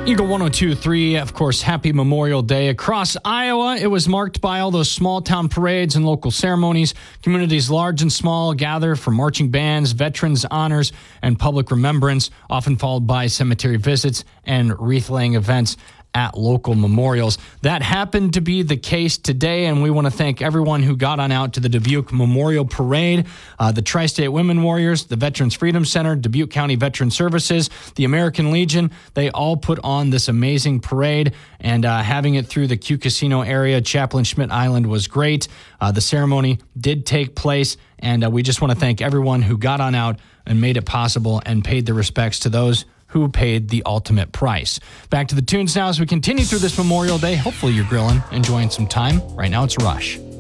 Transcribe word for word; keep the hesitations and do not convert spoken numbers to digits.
Eagle one oh two point three, of course, happy Memorial Day. Across Iowa, it was marked by all those small town parades and local ceremonies. Communities large and small gather for marching bands, veterans honors, and public remembrance, often followed by cemetery visits and wreath-laying events at local memorials. That happened to be the case today, and we want to thank everyone who got on out to the Dubuque Memorial Parade, uh, the Tri-State Women Warriors, the Veterans Freedom Center, Dubuque County Veteran Services, the American Legion. They all put on this amazing parade, and uh, having it through the Q Casino area, Chaplain Schmidt Island, was great. Uh, the ceremony did take place, and uh, we just want to thank everyone who got on out and made it possible and paid their respects to those who paid the ultimate price. Back to the tunes now as we continue through this Memorial Day. Hopefully you're grilling, enjoying some time. Right now it's Rush.